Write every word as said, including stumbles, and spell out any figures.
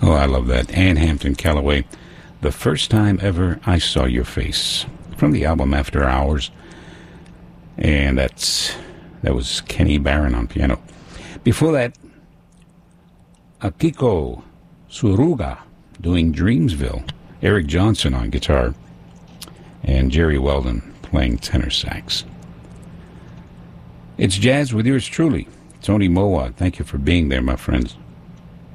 Oh, I love that. Ann Hampton Callaway, The First Time Ever I Saw Your Face, from the album After Hours. And that's that was Kenny Barron on piano. Before that, Akiko Suruga doing Dreamsville, Eric Johnson on guitar, and Jerry Weldon playing tenor sax. It's jazz with yours truly, Tony Mowat. Thank you for being there, my friends.